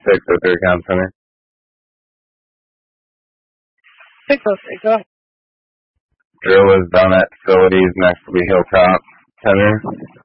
603 Comm Center. 606, go ahead. Drill was done at facilities next to the Hilltop Center.